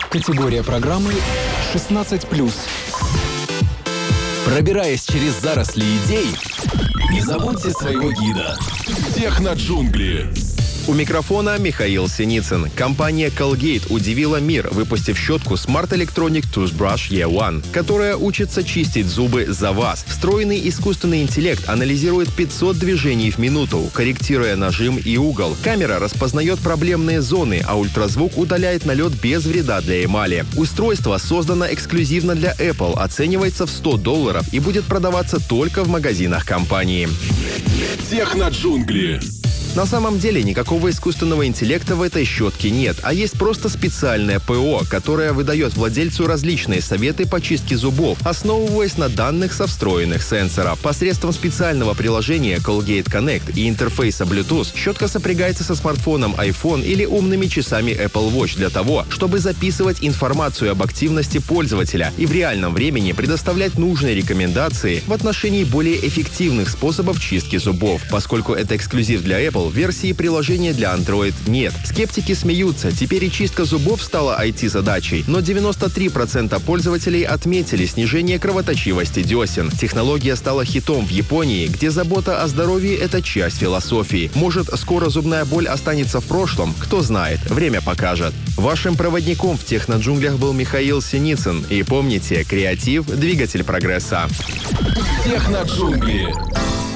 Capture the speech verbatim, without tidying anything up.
Категория программы шестнадцать плюс. Пробираясь через заросли идей, не забудьте своего гида. Техноджунгли. У микрофона Михаил Синицын. Компания Colgate удивила мир, выпустив щетку Smart Electronic Toothbrush и один, которая учится чистить зубы за вас. Встроенный искусственный интеллект анализирует пятьсот движений в минуту, корректируя нажим и угол. Камера распознает проблемные зоны, а ультразвук удаляет налет без вреда для эмали. Устройство создано эксклюзивно для Apple, оценивается в сто долларов и будет продаваться только в магазинах компании. Техноджунгли. На самом деле никакого искусственного интеллекта в этой щетке нет, а есть просто специальное ПО, которое выдает владельцу различные советы по чистке зубов, основываясь на данных со встроенных сенсоров. Посредством специального приложения Colgate Connect и интерфейса Bluetooth щетка сопрягается со смартфоном iPhone или умными часами Apple Watch для того, чтобы записывать информацию об активности пользователя и в реальном времени предоставлять нужные рекомендации в отношении более эффективных способов чистки зубов. Поскольку это эксклюзив для Apple, в версии приложения для Android нет. Скептики смеются, теперь и чистка зубов стала ай ти-задачей, но девяносто три процента пользователей отметили снижение кровоточивости десен. Технология стала хитом в Японии, где забота о здоровье – это часть философии. Может, скоро зубная боль останется в прошлом? Кто знает, время покажет. Вашим проводником в техноджунглях был Михаил Синицын. И помните, креатив – двигатель прогресса. Техноджунгли.